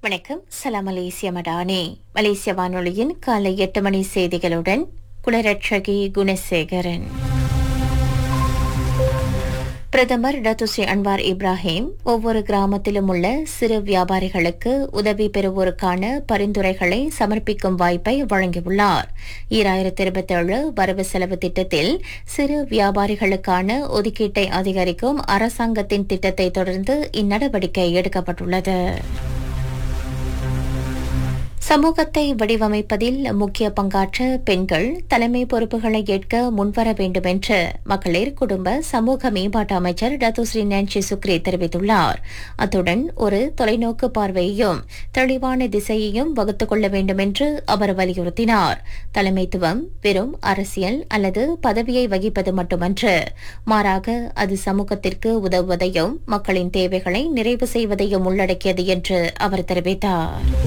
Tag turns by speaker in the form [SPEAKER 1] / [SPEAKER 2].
[SPEAKER 1] வணக்கம். சலாம் மலேசிய மடானே. மலேசிய வானொலியின் காலை 8 மணி செய்திகளுடன் குலரட்சகி குணசேகரன். பிரதமர் டத்துஸ்ரீ அன்வார் இப்ராஹிம் ஒவ்வொரு கிராமத்திலும் உள்ள சிறு வியாபாரிகளுக்கு உதவி பெறுவோருக்கான பரிந்துரைகளை சமர்ப்பிக்கும் வாய்ப்பை வழங்கியுள்ளார். 2027 வரவு செலவு திட்டத்தில் சிறு வியாபாரிகளுக்கான ஒதுக்கீட்டை அதிகரிக்கும் அரசாங்கத்தின் திட்டத்தை தொடர்ந்து இந்நடவடிக்கை எடுக்கப்பட்டுள்ளது. சமூகத்தை வடிவமைப்பதில் முக்கிய பங்காற்ற பெண்கள் தலைமை பொறுப்புகளை ஏற்க முன்வர வேண்டும் என்று மகளிர் குடும்ப சமூக மேம்பாட்டு அமைச்சர் டத்துஸ்ரீ நான்சி சுக்ரி தெரிவித்துள்ளார். அத்துடன் ஒரு தொலைநோக்கு பார்வையையும் தெளிவான திசையையும் வகுத்துக் கொள்ள வேண்டும் என்று அவர் வலியுறுத்தினார். தலைமைத்துவம் வெறும் அரசியல் அல்லது பதவியை வகிப்பது மட்டுமன்று, மாறாக அது சமூகத்திற்கு உதவுவதையும் மக்களின் தேவைகளை நிறைவு செய்வதையும் உள்ளடக்கியது என்று அவர் தெரிவித்தார்.